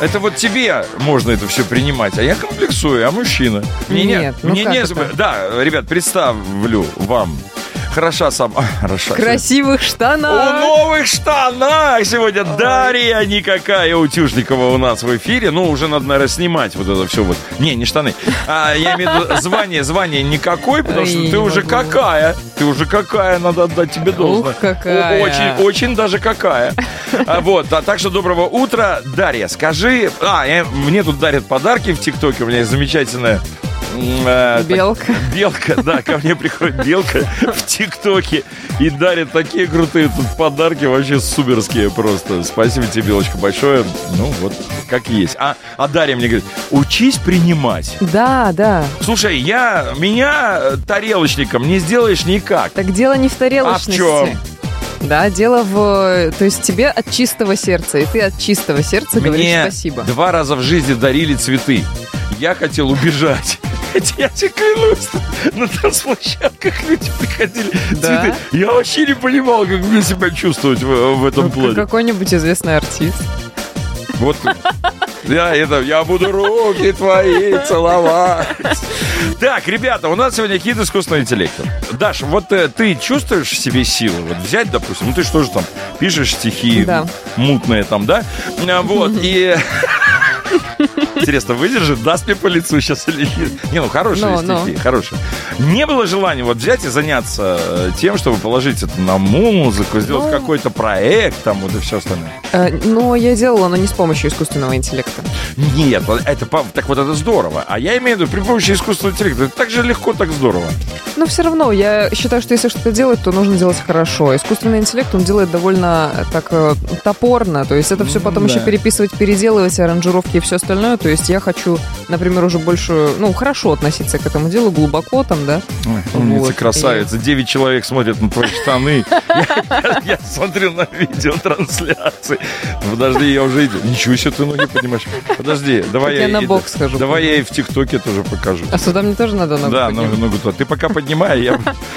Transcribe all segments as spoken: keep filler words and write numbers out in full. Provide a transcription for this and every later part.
Это вот тебе можно это все принимать, а я комплексую, а мужчина. Мне Нет, не, ну мне как не, это? да, ребят, представлю вам. Хороша сам. Хороша. В красивых У штанах. новых штанах сегодня Ой. Дарья никакая Утюжникова у нас в эфире. Ну, уже надо, наверное, снимать вот это все вот. Не, не штаны. А, я имею в виду звание, звание никакой, потому что Ой, ты уже могу. какая. Ты уже какая, надо отдать тебе должное. Ух, какая. Очень, очень даже какая. А, вот, а, так что доброго утра, Дарья. Скажи, а, я, мне тут дарят подарки в ТикТоке. У меня есть замечательная Э, белка. Так, белка, да, ко мне приходит белка в ТикТоке и дарит такие крутые тут подарки, вообще суперские просто. Спасибо тебе, белочка, большое. Ну, вот, как есть. А, а Дарья мне говорит, учись принимать. Да, да. Слушай, я, меня тарелочником не сделаешь никак. Так дело не в тарелочности. А в чем? Да, дело в... То есть тебе от чистого сердца, и ты от чистого сердца Мне говоришь спасибо. Два раза в жизни дарили цветы. Я хотел убежать. Хотя я тебе клянусь, на танцплощадках люди приходили Да? цветы. Я вообще не понимал, как мне себя чувствовать в, в этом Ну, плане. какой-нибудь известный артист. Вот я, это, я буду руки твои целовать. Так, ребята, у нас сегодня хит искусственного интеллекта. Даш, вот э, ты чувствуешь в себе силы? Вот взять, допустим, ну ты что же там, пишешь стихи Да. мутные там, да? А, вот, и... Интересно, выдержит, даст мне по лицу сейчас или нет? Не, ну хорошие Но, стихи, но. хорошие. Не было желания вот взять и заняться э, тем, чтобы положить это на музыку, сделать Ну. какой-то проект, там вот и все остальное. Э, но я делала, но не с помощью искусственного интеллекта. Нет, вот это, по- так вот это здорово. А я имею в виду при помощи искусственного интеллекта. Это так же легко, так здорово. Но все равно, я считаю, что если что-то делать, то нужно делать хорошо. Искусственный интеллект, он делает довольно э, так э, топорно. То есть это все потом Да. еще переписывать, переделывать, аранжировки и все остальное. То есть я хочу, например, уже больше, ну, хорошо относиться к этому делу, глубоко там, да. Ой, умница, Вот. красавица. Девять человек смотрят на твои штаны. Я- Я я смотрю на видеотрансляции. Подожди, я уже... иду. Ничего себе, ты ну не понимаешь. Подожди, давай Так я на и- бок схожу. Давай я и в ТикТоке тоже покажу. А сюда мне тоже надо ногу Да, поднимать? ногу, ногу туда. Ты пока поднимай, я...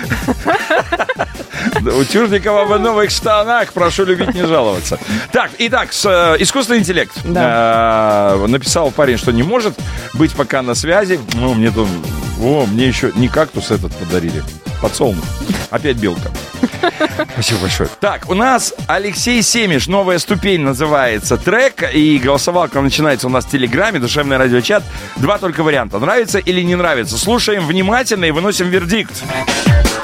Утюжникова в новых штанах. Прошу любить, не жаловаться. Так, итак, с, э, искусственный интеллект. Э, написал парень, что не может быть пока на связи. Ну, мне тут... О, мне еще не кактус этот подарили. Подсолнух. Опять белка. Спасибо большое. Так, у нас Алексей Семиш, «Новая ступень» называется трек. И голосовалка начинается у нас в Телеграме, душевный радиочат. Два только варианта. Нравится или не нравится? Слушаем внимательно и выносим вердикт.